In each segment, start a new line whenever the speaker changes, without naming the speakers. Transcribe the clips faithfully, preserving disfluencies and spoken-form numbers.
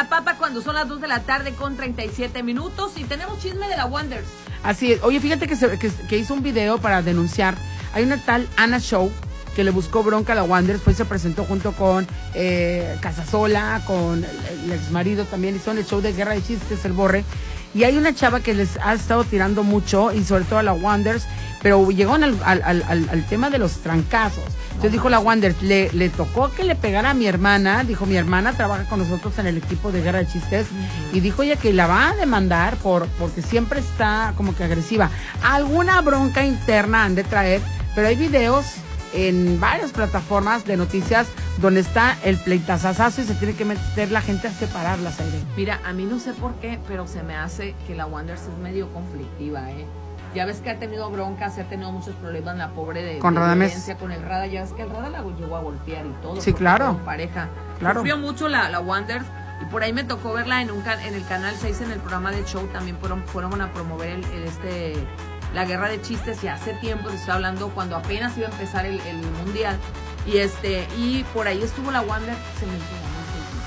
la papa cuando son las dos de la tarde con treinta y siete minutos y tenemos chisme de la Wonders.
Así es. Oye, fíjate que, se, que, que hizo un video para denunciar. Hay una tal Ana Show que le buscó bronca a la Wonders, pues se presentó junto con eh, Casasola, con el, el ex marido también, hizo el show de Guerra de Chistes, el Borre. Y hay una chava que les ha estado tirando mucho, y sobre todo a la Wonders, pero llegó al, al, al, al tema de los trancazos. Entonces dijo la Wonders, le, le tocó que le pegara a mi hermana, dijo, mi hermana trabaja con nosotros en el equipo de Guerra de Chistes, uh-huh. y dijo ella que la va a demandar por porque siempre está como que agresiva. Alguna bronca interna han de traer, pero hay videos en varias plataformas de noticias donde está el pleitazazazo y se tiene que meter la gente a separarlas, Aire.
Mira, a mí no sé por qué, pero se me hace que la Wonders es medio conflictiva, ¿eh? Ya ves que ha tenido broncas, se ha tenido muchos problemas la pobre de,
con
de
violencia,
con el Rada. Ya ves que el Rada la llegó a golpear y todo.
Sí, claro.
Con pareja.
Claro.
Sufrió mucho la, la Wonders y por ahí me tocó verla en un en el Canal seis en el programa de show. También fueron, fueron a promover el, el este... la Guerra de Chistes, y hace tiempo, te estoy hablando cuando apenas iba a empezar el, el mundial, y este y por ahí estuvo la Wonder, se me hizo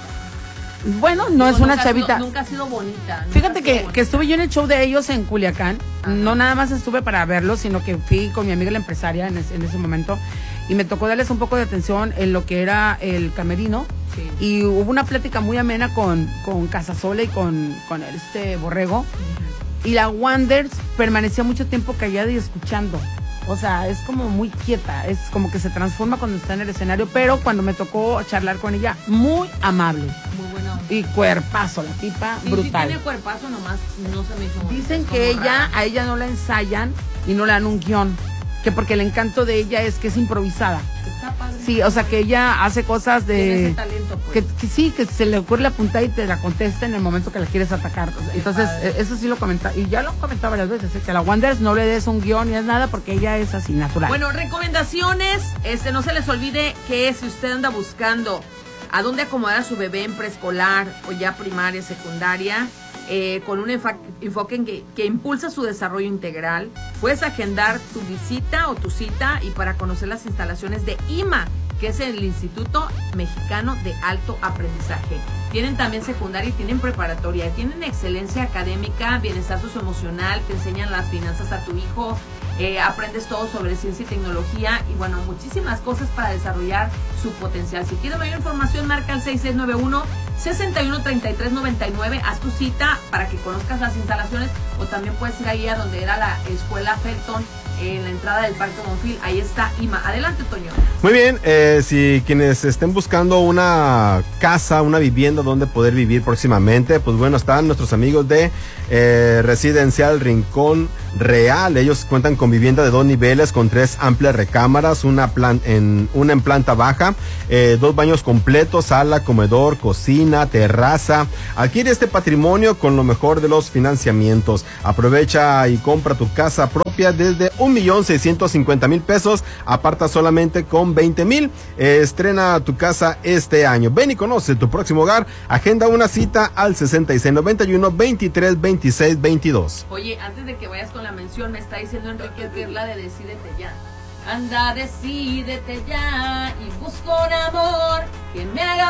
bueno, no Digo, es una chavita.
Sido, nunca ha sido bonita.
Fíjate que, bonita. que estuve yo en el show de ellos en Culiacán. Ajá. No nada más estuve para verlos, sino que fui con mi amiga la empresaria en ese, en ese momento, y me tocó darles un poco de atención en lo que era el camerino. Sí. Y hubo una plática muy amena con, con Casasola y con, con este Borrego. Uh-huh. Y la Wonders permanecía mucho tiempo callada y escuchando. O sea, es como muy quieta, es como que se transforma cuando está en el escenario, pero cuando me tocó charlar con ella, muy amable.
Muy buena.
Y cuerpazo, la tipa,
sí,
brutal.
Sí tiene cuerpazo, nomás no se me hizo bonita.
Dicen que ella, rara. a ella no la ensayan y no le dan un guión, que porque el encanto de ella es que es improvisada.
Está padre.
Sí, o sea, que ella hace cosas de...
Tiene ese talento, pues.
Que, que sí, que se le ocurre la puntada y te la contesta en el momento que la quieres atacar. Qué Entonces, padre. eso sí lo comentaba, y ya lo comentaba varias veces, ¿eh? Que a la Wonders no le des un guión ni es nada porque ella es así, natural.
Bueno, recomendaciones, este, no se les olvide que si usted anda buscando a dónde acomodar a su bebé en preescolar o ya primaria, secundaria, eh, con un enfoque que, que impulsa su desarrollo integral, puedes agendar tu visita o tu cita y para conocer las instalaciones de I M A, que es el Instituto Mexicano de Alto Aprendizaje. Tienen también secundaria y tienen preparatoria, tienen excelencia académica, bienestar socioemocional, te enseñan las finanzas a tu hijo, eh, aprendes todo sobre ciencia y tecnología y bueno, muchísimas cosas para desarrollar su potencial. Si quieres mayor información, marca al seis seis nueve uno, seis uno tres tres nueve nueve, haz tu cita para que conozcas las instalaciones, o también puedes ir ahí a donde era la escuela Felton, en la entrada del Parque Bonfil, ahí está I M A. Adelante, Toño.
Muy bien, eh, si quienes estén buscando una casa, una vivienda donde poder vivir próximamente, pues bueno, están nuestros amigos de eh, Residencial Rincón Real. Ellos cuentan con vivienda de dos niveles, con tres amplias recámaras, una, plan, en, una en planta baja, eh, dos baños completos, sala, comedor, cocina, terraza. Adquiere este patrimonio con lo mejor de los financiamientos. Aprovecha y compra tu casa propia desde un millón seiscientos cincuenta mil pesos, aparta solamente con veinte mil. Eh, estrena tu casa este año. Ven y conoce tu próximo hogar. Agenda una cita al sesenta y seis noventa y uno, veintitrés veintiséis veintidós.
Oye, antes de que vayas con la mención, me está diciendo Enrique Pirla de Decídete Ya. Anda, decídete ya y busco un amor que me haga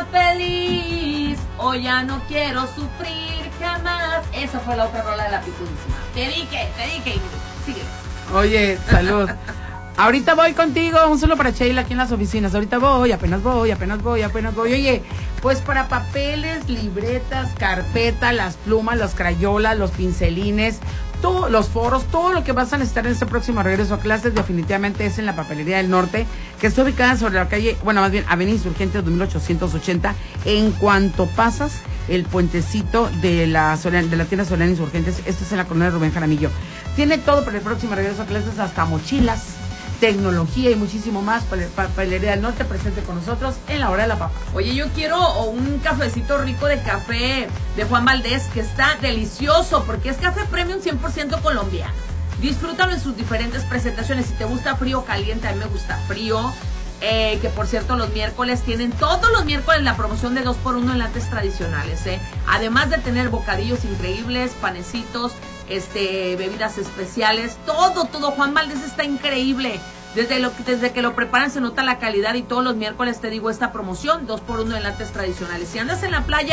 feliz. Hoy ya no quiero sufrir jamás. Esa fue la otra rola de La Pitudísima. Te dije, te dije, Ingrid. Sigue.
Oye, salud. Ahorita voy contigo, un solo para Sheila aquí en las oficinas. Ahorita voy, apenas voy, apenas voy, apenas voy. Oye, pues para papeles, libretas, carpeta, las plumas, las crayolas, los pincelines, todos los foros, todo lo que vas a necesitar en este próximo regreso a clases definitivamente es en la Papelería del Norte, que está ubicada sobre la calle, bueno, más bien Avenida Insurgente dos mil ochocientos ochenta. En cuanto pasas el puentecito de la, de la tienda Soriana Insurgentes, esto es en la colonia Rubén Jaramillo. Tiene todo para el próximo regreso a clases, hasta mochilas, tecnología y muchísimo más. Papelería del Norte presente con nosotros en la hora de la papa.
Oye, yo quiero un cafecito rico de café de Juan Valdés, que está delicioso porque es café premium cien por ciento colombiano. Disfrútalo en sus diferentes presentaciones. Si te gusta frío o caliente, a mí me gusta frío. Eh, que por cierto, los miércoles tienen todos los miércoles la promoción de dos por uno en lates tradicionales, eh. Además de tener bocadillos increíbles, panecitos, este, bebidas especiales, todo, todo. Juan Valdés está increíble. Desde, lo, desde que lo preparan se nota la calidad y todos los miércoles te digo esta promoción, dos por uno en lates tradicionales. Si andas en la playa,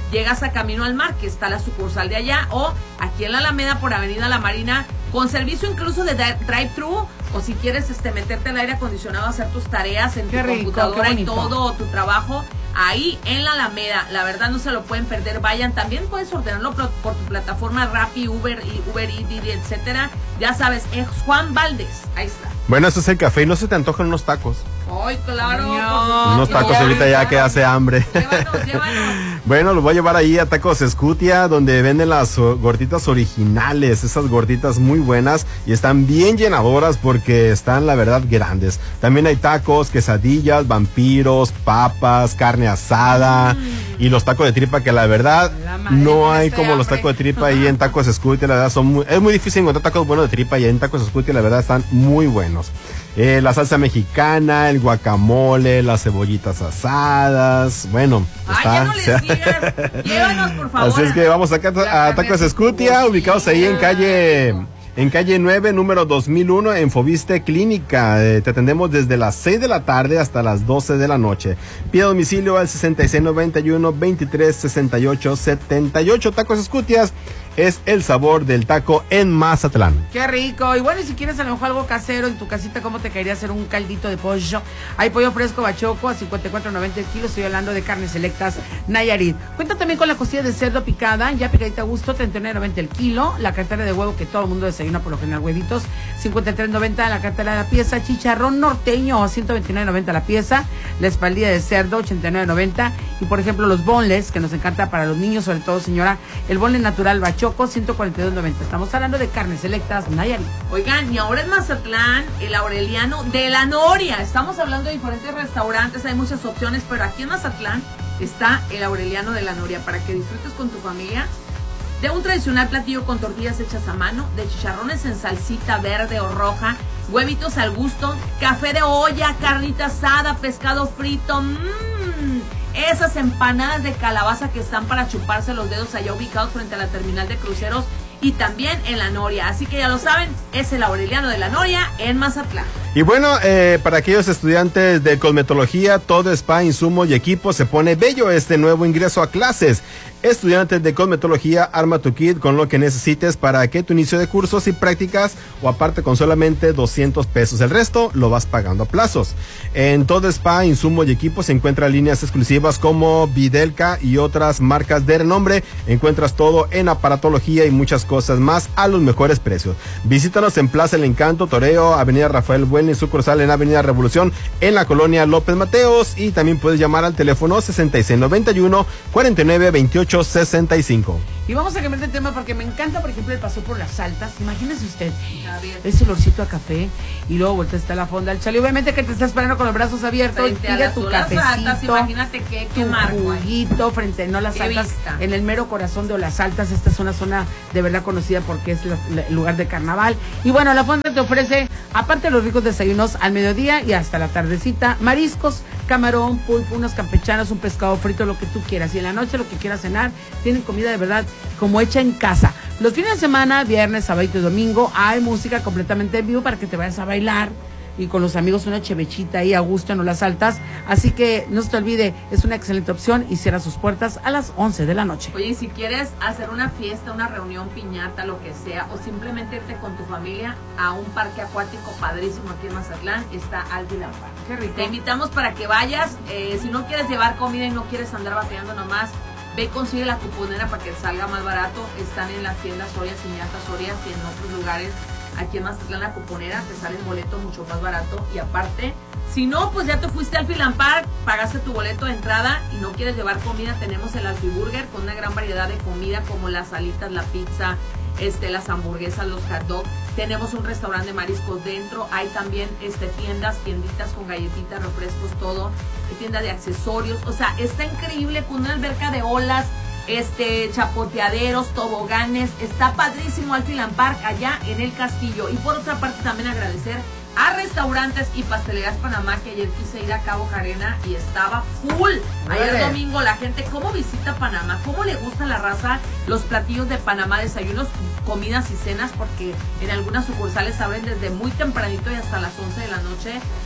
llegas a Camino al Mar, que está la sucursal de allá, o aquí en la Alameda por Avenida La Marina, con servicio incluso de drive-thru, o si quieres este meterte al aire acondicionado, hacer tus tareas en
qué
tu
rico,
computadora y todo, o tu trabajo, ahí en la Alameda, la verdad no se lo pueden perder, vayan, también puedes ordenarlo por, por tu plataforma Rappi, Uber, y Uber Eats, Didi, etcétera, ya sabes, es Juan Valdez, ahí está.
Bueno, eso es el café y no se te antojan unos tacos.
Ay, claro.
No,
unos tacos
ya,
ahorita ya que hace hambre.
Llévanos, llévanos.
Bueno, los voy a llevar ahí a Tacos Escutia, donde venden las uh, gorditas originales, esas gorditas muy buenas y están bien llenadoras porque están, la verdad, grandes. También hay tacos, quesadillas, vampiros, papas, carne asada mm. y los tacos de tripa que la verdad la no hay como hambre. Los tacos de tripa ahí en Tacos Escutia, la verdad son muy, es muy difícil encontrar tacos buenos de tripa y en Tacos Escutia la verdad están muy buenos. Eh, la salsa mexicana, el guacamole, las cebollitas asadas, bueno.
Ay,
está,
ya no les digas, llévanos por favor.
Así es que vamos acá a, a Tacos Escutia, ubicados ahí en calle, en calle nueve, número dos mil uno, en Foviste Clínica. Eh, te atendemos desde las seis de la tarde hasta las doce de la noche. Pide domicilio al sesenta y seis noventa y uno, veintitrés sesenta y ocho setenta y ocho. Tacos Escutias es el sabor del taco en Mazatlán.
Qué rico. Y bueno, y si quieres a lo mejor algo casero en tu casita, ¿cómo te caería hacer un caldito de pollo? Hay pollo fresco bachoco a cincuenta y cuatro noventa el kilo. Estoy hablando de Carnes Selectas Nayarit. Cuenta también con la costilla de cerdo picada, ya picadita a gusto, treinta y nueve noventa el kilo. La cartera de huevo, que todo el mundo desayuna por lo general, huevitos, cincuenta y tres noventa la cartera de la pieza. Chicharrón norteño a ciento veintinueve noventa la pieza. La espaldilla de cerdo, ochenta y nueve noventa. Y por ejemplo, los boneless, que nos encanta para los niños, sobre todo, señora, el boneless natural bachoco, ciento cuarenta y dos noventa. Estamos hablando de Carnes Selectas Nayarit.
Oigan, y ahora en Mazatlán, el Aureliano de la Noria. Estamos hablando de diferentes restaurantes, hay muchas opciones, pero aquí en Mazatlán está el Aureliano de la Noria para que disfrutes con tu familia de un tradicional platillo con tortillas hechas a mano, de chicharrones en salsita verde o roja, huevitos al gusto, café de olla, carnita asada, pescado frito, mmm, esas empanadas de calabaza que están para chuparse los dedos, allá ubicados frente a la terminal de cruceros y también en La Noria. Así que ya lo saben, es el Aureliano de La Noria en Mazatlán.
Y bueno, eh, para aquellos estudiantes de cosmetología, todo spa, insumos y equipo se pone bello este nuevo ingreso a clases. Estudiantes de cosmetología, arma tu kit con lo que necesites para que tu inicio de cursos y prácticas o aparte con solamente doscientos pesos. El resto lo vas pagando a plazos. En todo spa, insumos y equipo se encuentran líneas exclusivas como Videlca y otras marcas de renombre. Encuentras todo en aparatología y muchas cosas más a los mejores precios. Visítanos en Plaza El Encanto, Toreo, Avenida Rafael Bueno y sucursal en Avenida Revolución en la colonia López Mateos, y también puedes llamar al teléfono sesenta y seis noventa y uno, cuarenta y nueve veintiocho sesenta y cinco.
Y vamos a cambiar de tema porque me encanta, por ejemplo, el paseo por las altas. Imagínese usted, ese olorcito a café y luego vuelta está la fonda del chale. Obviamente que te estás esperando con los brazos abiertos, pide tu cafecito,
altas, imagínate qué, qué
tu
marco,
juguito frente, no las
qué
altas,
vista.
En el mero corazón de las altas. Esta es una zona de verdad conocida porque es la, la, el lugar de carnaval. Y bueno, la fonda te ofrece, aparte de los ricos desayunos al mediodía y hasta la tardecita, mariscos, camarón, pulpo, unos campechanos, un pescado frito, lo que tú quieras. Y en la noche lo que quieras cenar, tienen comida de verdad como hecha en casa. Los fines de semana, viernes, sábado y domingo, hay música completamente en vivo para que te vayas a bailar y con los amigos una chevechita ahí a gusto en las altas. Así que no se te olvide, es una excelente opción y cierra sus puertas a las once de la noche.
Oye, y si quieres hacer una fiesta, una reunión, piñata, lo que sea, o simplemente irte con tu familia a un parque acuático padrísimo aquí en Mazatlán, está Alvilan Park.
Qué rico.
Te invitamos para que vayas. Eh, si no quieres llevar comida y no quieres andar batallando nomás, ve y consigue la cuponera para que salga más barato. Están en las tiendas Sorias y Miatas Sorias y en otros lugares. Aquí en Mazatlán la cuponera te sale el boleto mucho más barato. Y aparte, si no, pues ya te fuiste al Filan Park, pagaste tu boleto de entrada y no quieres llevar comida, tenemos el Alfiburger con una gran variedad de comida como las alitas, la pizza, este, las hamburguesas, los hot dogs. Tenemos un restaurante de mariscos dentro. Hay también este, tiendas, tienditas con galletitas, refrescos, todo. Hay tienda de accesorios. O sea, está increíble con una alberca de olas, este, chapoteaderos, toboganes. Está padrísimo Alfilan Park allá en el castillo. Y por otra parte también agradecer a Restaurantes y Pastelerías Panamá, que ayer quise ir a Cabo Carena y estaba full. Ayer
Vale.
domingo la gente, ¿cómo visita Panamá? ¿Cómo le gusta a la raza los platillos de Panamá, desayunos, comidas y cenas? Porque en algunas sucursales abren desde muy tempranito y hasta las once de la noche.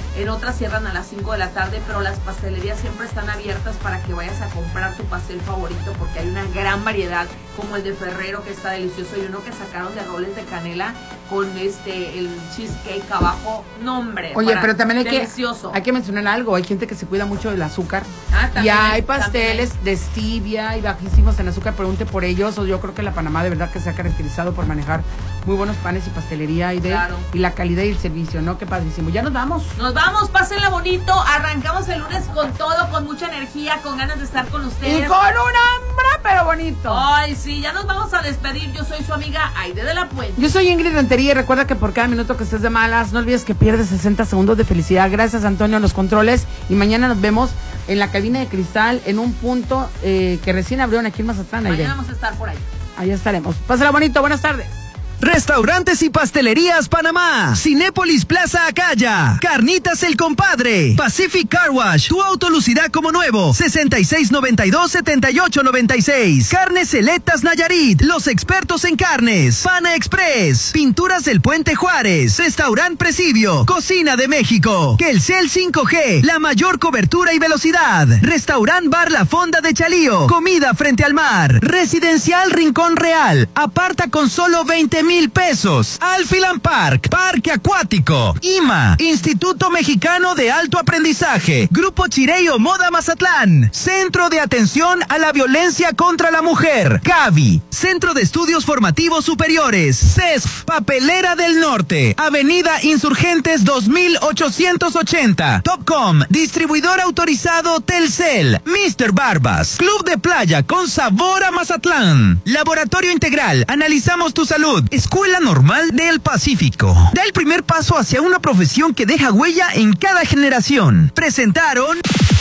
en otras cierran a las cinco de la tarde, pero las pastelerías siempre están abiertas para que vayas a comprar tu pastel favorito, porque hay una gran variedad, como el de Ferrero, que está delicioso, y uno que sacaron de roles de canela con este el cheesecake abajo. No, hombre.
Oye, pero también hay
delicioso.
que hay que mencionar algo. Hay gente que se cuida mucho del azúcar.
Ah,
y
también,
hay pasteles
también.
de stevia y bajísimos en azúcar. Pregunte por ellos. O yo creo que la Panamá de verdad que se ha caracterizado por manejar muy buenos panes y pastelería y de
Claro.
y la calidad y el servicio, ¿no? Qué padrísimo. Ya nos vamos.
Nos vamos, pásenla bonito. Arrancamos el lunes con todo, con mucha energía, con ganas de estar con ustedes.
Y con un hambre, pero bonito.
Ay, sí, ya nos vamos a despedir. Yo soy su amiga Aide de la Puente.
Yo soy Ingrid Rentería y recuerda que por cada minuto que estés de malas, no olvides que pierdes sesenta segundos de felicidad. Gracias, Antonio, a los controles. Y mañana nos vemos en la cabina de cristal en un punto eh, que recién abrieron aquí en Mazatlán. Aide.
Mañana vamos a estar por ahí.
Ahí estaremos. Pásala bonito, buenas tardes.
Restaurantes y Pastelerías Panamá, Cinépolis Plaza Acaya, Carnitas El Compadre, Pacific Car Wash, tu auto lucirá como nuevo, sesenta y seis noventa y dos, setenta y ocho noventa y seis, Carnes Selectas Nayarit, los expertos en carnes, Pana Express, Pinturas del Puente Juárez, Restaurant Presidio, Cocina de México, Telcel cinco G, la mayor cobertura y velocidad, Restaurant Bar La Fonda de Chalío, comida frente al mar, Residencial Rincón Real, aparta con solo veinte mil pesos. Alfilan Park, Parque Acuático, I M A, Instituto Mexicano de Alto Aprendizaje, Grupo Chireo Moda Mazatlán, Centro de Atención a la Violencia contra la Mujer, CAVI, Centro de Estudios Formativos Superiores, C E S F, Papelera del Norte, Avenida Insurgentes dos mil ochocientos ochenta, Topcom, distribuidor autorizado Telcel, mister Barbas, Club de Playa con sabor a Mazatlán, Laboratorio Integral, analizamos tu salud, Escuela Normal del Pacífico. Da el primer paso hacia una profesión que deja huella en cada generación. Presentaron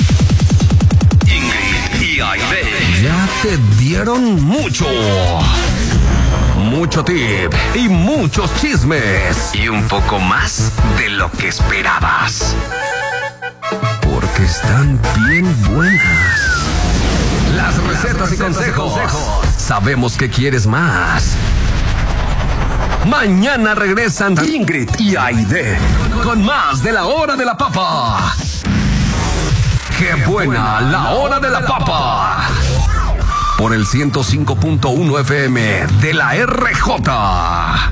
Ingrid y Aide. Ya te dieron mucho. Mucho tip y muchos chismes. Y un poco más de lo que esperabas. Porque están bien buenas. Las recetas y consejos. Sabemos que quieres más. Mañana regresan Ingrid y Aide con más de la Hora de la Papa. ¡Qué buena la Hora de la Papa! Por el ciento cinco punto uno F M de la R J.